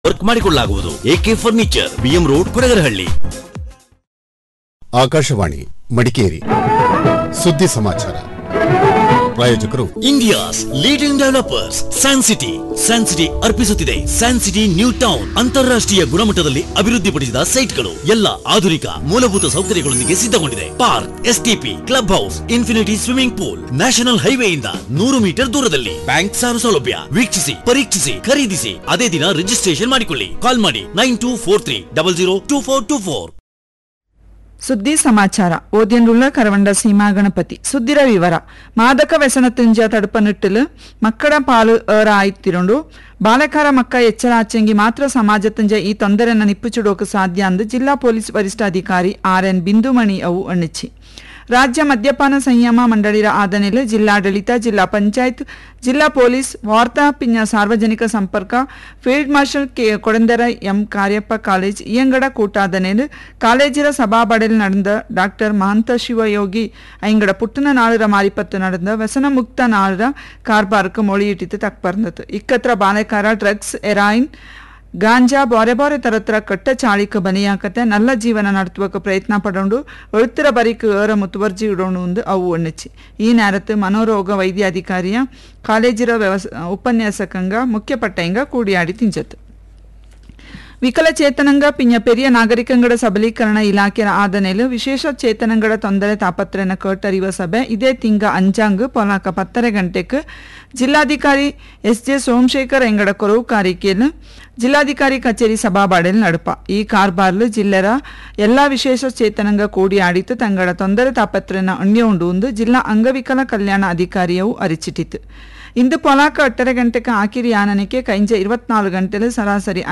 Work ಮಾಡಿಕೊಳ್ಳಲಾಗುವುದು. A K furniture, BM road, Kodagarahalli. Akashvani Madikeri ಸುದ್ದಿ ಸಮಾಚಾರ. ಪ್ರಾಯೋಜಕರು India's leading developers San city. San city ಅರ್ಪಿಸುತ್ತಿದೆ San city new town. ಅಂತಾರಾಷ್ಟ್ರೀಯ ಗುಣಮಟ್ಟದಲ್ಲಿ ಅಭಿವೃದ್ಧಿಪಡಿಸಿದ ಸೈಟ್ಗಳು, ಎಲ್ಲ ಆಧುನಿಕ ಮೂಲಭೂತ ಸೌಕರ್ಯಗಳೊಂದಿಗೆ ಸಿದ್ಧಗೊಂಡಿದೆ. Park, STP, club house, infinity swimming pool, national ಹೈವೇಯಿಂದ 100 metre ದೂರದಲ್ಲಿ. ಬ್ಯಾಂಕ್ ಸಾಲ ಸೌಲಭ್ಯ. ವೀಕ್ಷಿಸಿ, ಪರೀಕ್ಷಿಸಿ, ಖರೀದಿಸಿ, ಅದೇ ದಿನ ರಿಜಿಸ್ಟ್ರೇಷನ್ ಮಾಡಿಕೊಳ್ಳಿ. ಕಾಲ್ ಮಾಡಿ 9243002424. ಸುದ್ದಿ ಸಮಾಚಾರ ಓದಿಯನ್ರುಳ್ಳ ಕರವಂಡ ಸೀಮಾ ಗಣಪತಿ. ಸುದ್ದಿರ ವಿವರ. ಮಾದಕ ವ್ಯಸನ ತಿಂಜ ತಡುಪ ನಿಟ್ಟಿಲು ಮಕ್ಕಳ ಪಾಲು ಆಯ್ತಿರುಂಡು ಬಾಲಕಾರ ಮಕ್ಕ ಎಚ್ಚರ ಆಚೆಂಗಿ ಮಾತ್ರ ಸಮಾಜ ತಿಂಜ ಈ ತೊಂದರೆಯನ್ನು ನಿಪ್ಪುಚುಡೋಕೆ ಸಾಧ್ಯ ಅಂದು ಜಿಲ್ಲಾ ಪೊಲೀಸ್ ವರಿಷ್ಠಾಧಿಕಾರಿ RN ಬಿಂದುಮಣಿ ಅವು ಅಣ್ಣಿಚ್ಚಿ. ರಾಜ್ಯ ಮದ್ಯಪಾನ ಸಂಯಮ ಮಂಡಳಿರ ಆದನೆಲೆ ಜಿಲ್ಲಾಡಳಿತ, ಜಿಲ್ಲಾ ಪಂಚಾಯತ್, ಜಿಲ್ಲಾ ಪೊಲೀಸ್, ವಾರ್ತಾ ಪಿಂಜ ಸಾರ್ವಜನಿಕ ಸಂಪರ್ಕ, field marshal Kodandera M Cariappa college ಇಯಂಗಡ ಕೂಟಾದನೆಲೆ ಕಾಲೇಜಿರ ಸಭಾಬಡೆಲ್ ನಡೆದ ಡಾಕ್ಟರ್ ಮಹಂತ ಶಿವಯೋಗಿ ಐಂಗಡ ಪುಟ್ಟನ ನಾಳರ ಮಾರಿಪತ್ತು ನಡೆದ ವ್ಯಸನ ಮುಕ್ತ ನಾಳರ ಕಾರ್ಬಾರಕ್ಕೆ ಮೊಳಿಯಿಟ್ಟಿತು ತಕ್ಪರ್ನತು. ಇಕ್ಕತ್ರ ಬಾಲೆಕಾರ ಡ್ರಗ್ಸ್, ಎರಾಯಿನ್, ಗಾಂಜಾ ಬಾರೆ ಬಾರೆ ತರತರ ಕಟ್ಟ ಚಾಳಿಕ ಬನಿಯಾಕತೆ ನಲ್ಲ ಜೀವನ ನಡೆಸುವಕ್ಕೆ ಪ್ರಯತ್ನ ಪಡೋಂಡು ಒಳುತ್ತಿರ ಬರಿಕ್ ಏರ ಮುತುವರ್ಜಿ ಇಡೋಣ ಎಂದು ಅವು ಒಣ್ಣಿಚ್ಚಿ. ಈ ನೇರತ್ತು ಮನೋರೋಗ ವೈದ್ಯಾಧಿಕಾರಿಯ ಕಾಲೇಜಿರ ಉಪನ್ಯಾಸಕಂಗ ಮುಖ್ಯ ಪಟ್ಟಂಗ ಕೂಡಿಯಾಡಿ ತಿಂಚತ್ತು. ವಿಕಲಚೇತನಂಗ ಪಿಂಜ ಪೆರಿಯ ನಾಗರಿಕಂಗಡ ಸಬಲೀಕರಣ ಇಲಾಖೆಯ ಆದನೆಲು ವಿಶೇಷ ಚೇತನಂಗಡ ತೊಂದರೆ ತಾಪತ್ರೆನ ಕೇಟರಿವ ಸಭೆ ಇದೇ ತಿಂಗ ಅಂಜಾಂಗ್ ಪೊಲಾಕ 10 ಗಂಟೆಗೆ ಜಿಲ್ಲಾಧಿಕಾರಿ SJ ಸೋಮಶೇಖರ್ ಎಂಗಡ ಕೊರವು ಕಾರಿಕೆಯಲ್ಲಿ ಜಿಲ್ಲಾಧಿಕಾರಿ ಕಚೇರಿ ಸಭಾಬಾಡೆಲ್ ನಡುಪ. ಈ ಕಾರ್ಬಾರ್ಲು ಜಿಲ್ಲೆರ ಎಲ್ಲಾ ವಿಶೇಷ ಚೇತನಂಗ ಕೂಡಿ ಆಡಿತು ತಂಗಡ ತೊಂದರೆ ತಾಪತ್ರೆನ ಅಣ್ಯ ಉಂಡು ಎಂದು ಜಿಲ್ಲಾ ಅಂಗವಿಕಲ ಕಲ್ಯಾಣ ಅಧಿಕಾರಿಯವು ಅರಿಚಿಟ್ಟಿತು. ಇಂದು ಪೊಲಾಕ 8 ಗಂಟೆಗೆ ಆಕಿರಿ ಆನನಿಕೆ ಕೈಂಜ 24 ಗಂಟೆಲು ಸರಾಸರಿ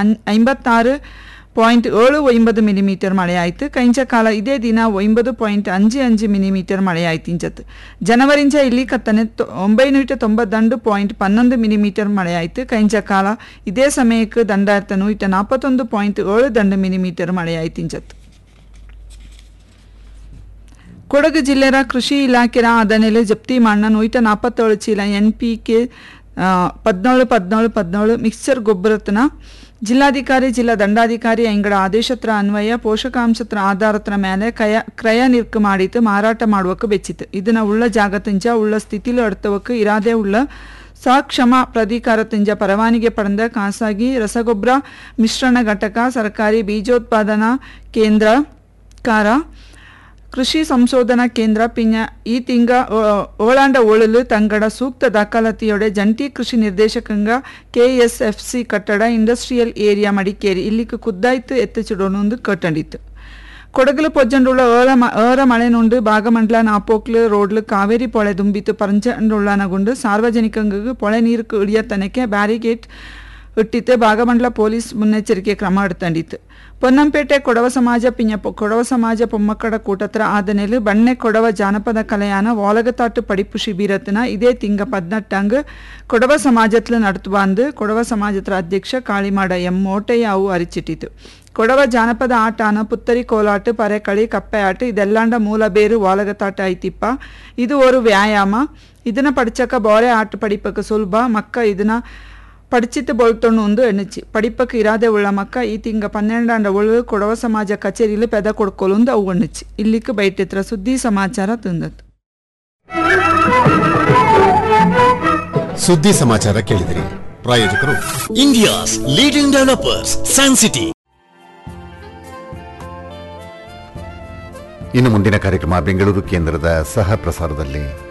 56.79 ಮಿಲಿಮೀಟರ್ ಮಳೆಯಾಯಿತು. ಕೈಂಚ ಕಾಲ ಇದೇ ದಿನ 9.55 ಮಿಲಿಮೀಟರ್ ಮಳೆಯಾಯ್ತಿಂಚತ್ತು. ಜನವರಿಂಚ ಇಲ್ಲಿ ಕತ್ತನೆ 992.11 ಮಿಲಿಮೀಟರ್ ಮಳೆಯಾಯಿತು. ಕೈಂಚ ಕಾಲ ಇದೇ ಸಮಯಕ್ಕೆ ದಂಡಾರ್ಥ 141.7 ಮಿಲಿಮೀಟರ್ ಮಳೆಯಾಯ್ತಿಂಚತ್ತು. ಕೊಡಗು ಜಿಲ್ಲೆಯ ಕೃಷಿ ಇಲಾಖೆಯ ಆದನೆಲೆ ಜಪ್ತಿ ಮಣ್ಣ 147 ಚೀಲ NPK 17 ಮಿಕ್ಸ್ಚರ್ ಗೊಬ್ಬರತನ ಜಿಲ್ಲಾಧಿಕಾರಿ, ಜಿಲ್ಲಾ ದಂಡಾಧಿಕಾರಿ ಐಂಗಡ ಆದೇಶತ್ರ ಅನ್ವಯ ಪೋಷಕಾಂಶತ್ರ ಆಧಾರತ್ರ ಮೇಲೆ ಕ್ರಯ ನಿರ್ಕು ಮಾಡಿತು ಮಾರಾಟ ಮಾಡುವಕ್ಕೆ ಬೆಚ್ಚಿತು. ಇದನ್ನ ಉಳ್ಳ ಜಾಗತಿಂಚ ಉಳ್ಳ ಸ್ಥಿತಿಲು ಅಡ್ತವಕ್ಕೆ ಇರಾದೆ ಉಳ್ಳ ಸಕ್ಷಮ ಪ್ರಾಧಿಕಾರತಿಂಜ ಪರವಾನಿಗೆ ಪಡೆದ ಖಾಸಗಿ ರಸಗೊಬ್ಬರ ಮಿಶ್ರಣ ಘಟಕ, ಸರ್ಕಾರಿ ಬೀಜೋತ್ಪಾದನಾ ಕೇಂದ್ರ, ಕೃಷಿ ಸಂಶೋಧನಾ ಕೇಂದ್ರ ಪಿಂಜ ಈ ತಿಂಗ ಓಳಾಂಡ ಓಳಲು ತಂಗಡ ಸೂಕ್ತ ದಾಖಲಾತಿಯೊಡೆ ಜಂಟಿ ಕೃಷಿ ನಿರ್ದೇಶಕಂಗ KSFC ಕಟ್ಟಡ ಇಂಡಸ್ಟ್ರಿಯಲ್ ಏರಿಯಾ ಮಡಿಕೇರಿ ಇಲ್ಲಿಗೆ ಖುದ್ದಾಯ್ತು ಎತ್ತಚಿಡೋಣೊಂದು ಕಟ್ಟಂಡಿತ್ತು. ಕೊಡಗಲು ಪೊಜ್ಜಂಡುಳ್ಳ ಏರ ಮಳೆ ನುಂಡು ಭಾಗಮಂಡಲ ನಾಪೋಕ್ಲು ರೋಡ್ಲು ಕಾವೇರಿ ಪೊಳೆ ದುಂಬಿತು ಪರಂಚಂಡುಳ್ಳನಗುಂಡು ಸಾರ್ವಜನಿಕಂಗ ಪೊಳೆ ನೀರು ಇಳಿಯ ತನಕ ಬ್ಯಾರಿಗೇಟ್ ಇಟ್ಟಿತ್ತು. ಭಾಗಮಂಡಲ ಪೊಲೀಸ್ ಮುನ್ನೆಚ್ಚರಿಕೆ ಕ್ರಮ ಎಡ್ತಂಡಿತ್ತು. ಪೊನ್ನಂಪೇಟೆ ಕೊಡವ ಸಮಾಜ ಪಿಂಜ ಕೊಡವ ಸಮಾಜ ಪೊಮ್ಮಕ್ಕಡ ಕೂಟತ್ರ ಆದನೆಲು ಬಣ್ಣೆ ಕೊಡವ ಜಾನಪದ ಕಲೆಯಾನ ವಾಲಗತಾಟು ಪಡಿಪು ಶಿಬಿರತ್ನ ಇದೇ ತಿಂಗ 18 ಕೊಡವ ಸಮಾಜತ್ಲು ನಡ್ತುವಂದು ಕೊಡವ ಸಮಾಜತ್ರ ಅಧ್ಯಕ್ಷ ಕಾಳಿಮಾಡ ಎಂ ಮೋಟಯ್ಯ ಅವು ಅರಿಚಿಟ್ಟಿತು. ಕೊಡವ ಜಾನಪದ ಆಟಾನ ಪುತ್ತರಿ ಕೋಲಾಟ, ಪರೆಕಳಿ, ಕಪ್ಪೆ ಆಟ ಇದೆಲ್ಲಾಂಡ ಮೂಲ ಬೇರು ವಾಲಗತಾಟ ಐತಿಪ್ಪ. ಇದು ಒಂದು ವ್ಯಾಯಾಮ. ಇದನ್ನ ಪಡಿಚಕ ಬೋರೆ ಆಟ ಪಡಿಪಕ್ಕೆ ಸುಲಭ. ಮಕ್ಕ ಇದನ್ನ ಪಡಿಚಿತ್ತು ಬೊಳ್ತೊಣ್ಣು ಒಂದು ಎಣ್ಣಿಚ್ಚಿ ಪಡಿಪಕ್ಕೆ ಇರಾದೆ ಉಳ್ಳ ಮಕ್ಕ ಈ ತಿಂಗ 12 ಒಳು ಕೊಡವ ಸಮಾಜ ಕಚೇರಿಲಿ ಪೆದ ಕೊಡ್ಕೊಲೊಂದು ಅವು ಎಣ್ಣಿಚ್ಚಿ. ಇಲ್ಲಿಕ್ಕೆ ಬೈಟಿತ್ರ ಸುದ್ದಿ ಸಮಾಚಾರ ತಂದದ್ದು. ಸುದ್ದಿ ಸಮಾಚಾರ ಕೇಳಿದಿರಿ. ಪ್ರಾಯೋಜಕರು India's leading developers San city. ಇನ್ನು ಮುಂದಿನ ಕಾರ್ಯಕ್ರಮ ಬೆಂಗಳೂರು ಕೇಂದ್ರದ ಸಹ ಪ್ರಸಾರದಲ್ಲಿ.